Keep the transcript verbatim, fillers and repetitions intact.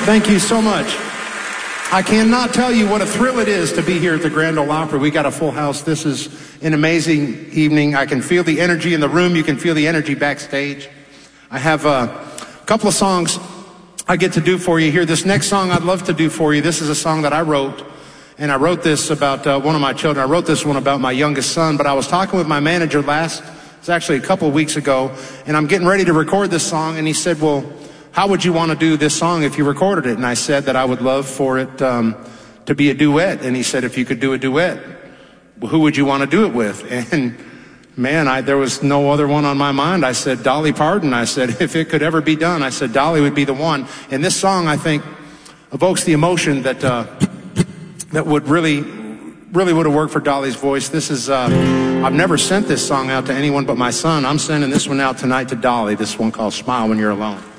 Thank you so much. I cannot tell you what a thrill it is to be here at the Grand Ole Opry. We got a full house. This is an amazing evening. I can feel the energy in the room. You can feel the energy backstage. I have a couple of songs I get to do for you here. This next song I'd love to do for you. This is a song that I wrote, and I wrote this about uh, one of my children. I wrote this one about my youngest son, but I was talking with my manager last, it's actually a couple of weeks ago, and I'm getting ready to record this song, and he said, well, how would you want to do this song if you recorded it? And I said that I would love for it um, to be a duet. And he said, if you could do a duet, well, who would you want to do it with? And man, I, there was no other one on my mind. I said, Dolly Parton. I said, if it could ever be done, I said, Dolly would be the one. And this song, I think, evokes the emotion that uh, that would really, really would have worked for Dolly's voice. This is, uh, I've never sent this song out to anyone but my son. I'm sending this one out tonight to Dolly, this one called Smile When You're Alone.